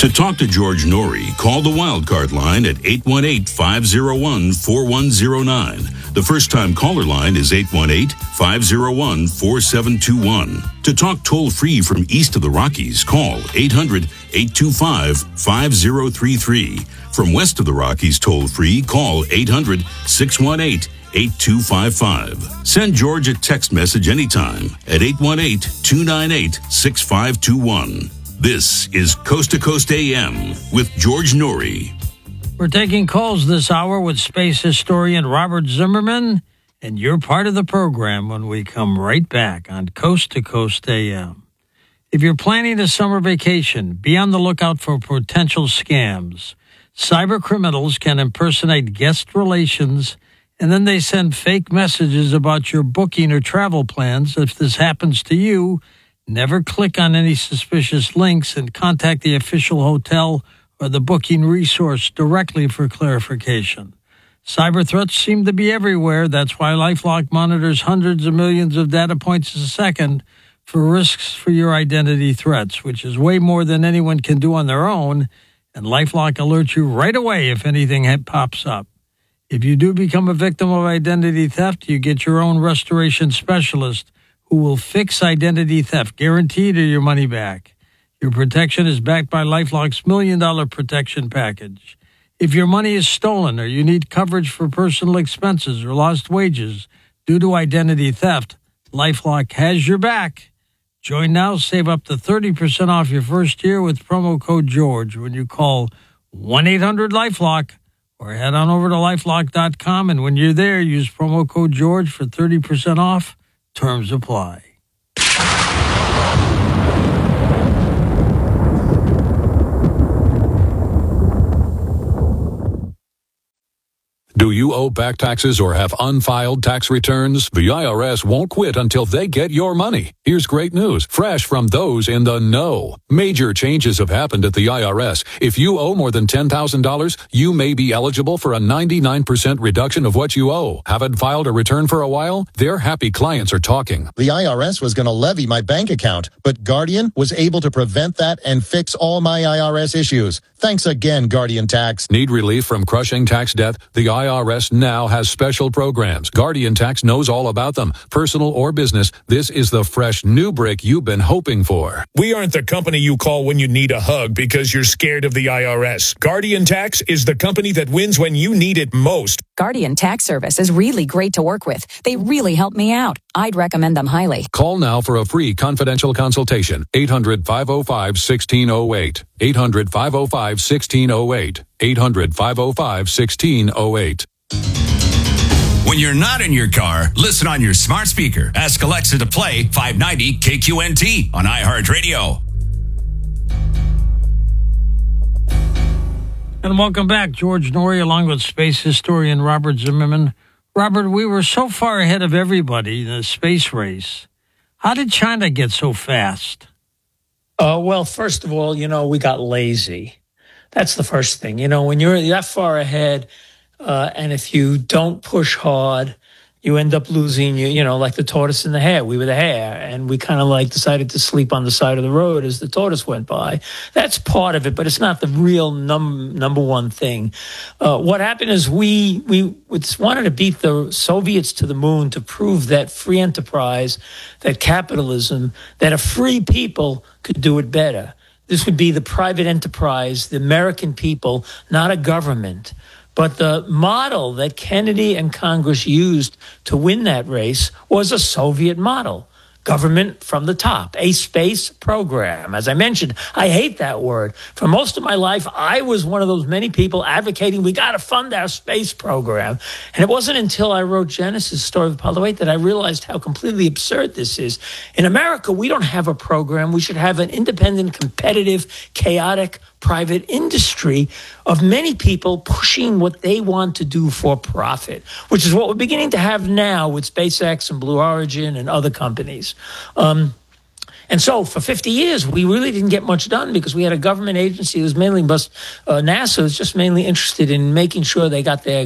To talk to George Norrie, call the Wildcard line at 818-501-4109. The first-time caller line is 818-501-4721. To talk toll-free from east of the Rockies, call 800-825-5033. From west of the Rockies, toll-free, call 800-618-8255. Send George a text message anytime at 818-298-6521. This is Coast to Coast AM with George Norrie. We're taking calls this hour with space historian Robert Zimmerman, and you're part of the program when we come right back on Coast to Coast AM. If you're planning a summer vacation, be on the lookout for potential scams. Cyber criminals can impersonate guest relations, and then they send fake messages about your booking or travel plans. If this happens to you, never click on any suspicious links and contact the official hotel or the booking resource directly for clarification. Cyber threats seem to be everywhere. That's why LifeLock monitors hundreds of millions of data points a second for risks for your identity threats, which is way more than anyone can do on their own, and LifeLock alerts you right away if anything pops up. If you do become a victim of identity theft, you get your own restoration specialist who will fix identity theft, guaranteed, or your money back. Your protection is backed by LifeLock's $1 Million Protection Package. If your money is stolen or you need coverage for personal expenses or lost wages due to identity theft, LifeLock has your back. Join now, save up to 30% off your first year with promo code George when you call 1-800-LifeLock or head on over to LifeLock.com, and when you're there, use promo code George for 30% off. Terms apply. Do you owe back taxes or have unfiled tax returns? The IRS won't quit until they get your money. Here's great news, fresh from those in the know. Major changes have happened at the IRS. If you owe more than $10,000, you may be eligible for a 99% reduction of what you owe. Haven't filed a return for a while? Their happy clients are talking. The IRS was going to levy my bank account, but Guardian was able to prevent that and fix all my IRS issues. Thanks again, Guardian Tax. Need relief from crushing tax debt? The IRS now has special programs. Guardian Tax knows all about them. Personal or business, this is the fresh new break you've been hoping for. We aren't the company you call when you need a hug because you're scared of the IRS. Guardian Tax is the company that wins when you need it most. Guardian Tax Service is really great to work with. They really help me out. I'd recommend them highly. Call now for a free confidential consultation. 800-505-1608. 800-505-1608. 800-505-1608. When you're not in your car, listen on your smart speaker. Ask Alexa to play 590 KQNT on iHeartRadio. And welcome back, George Norrie, along with space historian Robert Zimmerman. Robert, we were so far ahead of everybody in the space race. How did China get so fast? Well, first of all, we got lazy. That's the first thing. When you're that far ahead, and if you don't push hard, you end up losing, like the tortoise and the hare. We were the hare, and we kind of decided to sleep on the side of the road as the tortoise went by. That's part of it, but it's not the real number one thing. What happened is we wanted to beat the Soviets to the moon to prove that free enterprise, that capitalism, that a free people could do it better. This would be the private enterprise, the American people, not a government. But the model that Kennedy and Congress used to win that race was a Soviet model. Government from the top, a space program. As I mentioned, I hate that word. For most of my life, I was one of those many people advocating we got to fund our space program. And it wasn't until I wrote Genesis, Story of Apollo 8, that I realized how completely absurd this is. In America, we don't have a program. We should have an independent, competitive, chaotic, private industry of many people pushing what they want to do for profit, which is what we're beginning to have now with SpaceX and Blue Origin and other companies. And so for 50 years, we really didn't get much done because we had a government agency that was mainly NASA was just mainly interested in making sure they got their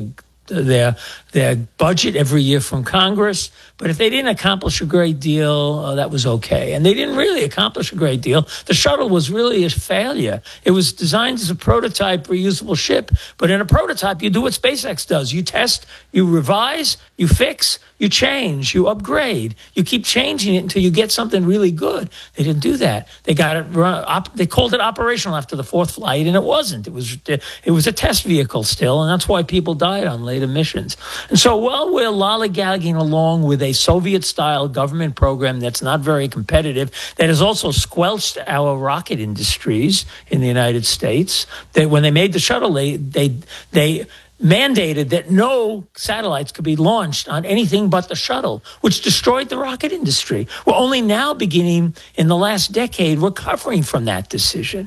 their budget every year from Congress. But if they didn't accomplish a great deal, that was okay. And they didn't really accomplish a great deal. The shuttle was really a failure. It was designed as a prototype reusable ship. But in a prototype, you do what SpaceX does. You test, you revise, you fix, you change, you upgrade. You keep changing it until you get something really good. They didn't do that. They got it. They called it operational after the fourth flight, and it wasn't. It was a test vehicle still, and that's why people died on later missions. And so while we're lollygagging along with a Soviet-style government program that's not very competitive, that has also squelched our rocket industries in the United States, that when they made the shuttle, they mandated that no satellites could be launched on anything but the shuttle, which destroyed the rocket industry. We're only now beginning in the last decade recovering from that decision.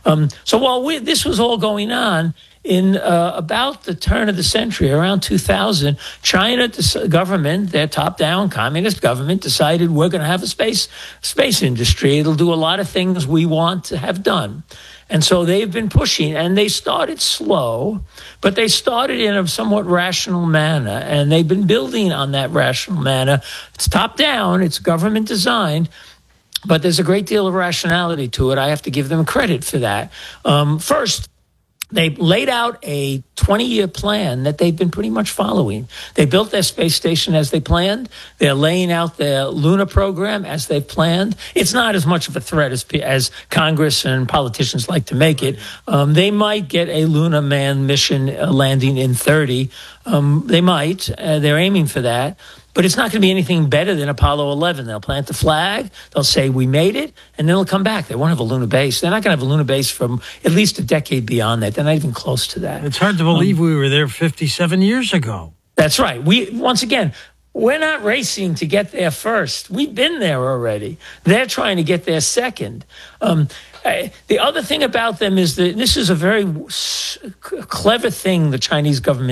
So while this was all going on, in about the turn of the century, around 2000, China government, their top-down communist government, decided we're going to have a space industry. It'll do a lot of things we want to have done. And so they've been pushing, and they started slow, but they started in a somewhat rational manner, and they've been building on that rational manner. It's top-down, it's government-designed, but there's a great deal of rationality to it. I have to give them credit for that. First, they laid out a 20-year plan that they've been pretty much following. They built their space station as they planned. They're laying out their lunar program as they've planned. It's not as much of a threat as Congress and politicians like to make it. They might get a lunar manned mission landing in 30. They might. They're aiming for that. But it's not going to be anything better than Apollo 11. They'll plant the flag, they'll say we made it, and then they'll come back. They won't have a lunar base. They're not going to have a lunar base from at least a decade beyond that. They're not even close to that. It's hard to believe we were there 57 years ago. That's right. We're not racing to get there first. We've been there already. They're trying to get there second. The other thing about them is that this is a very clever thing the Chinese government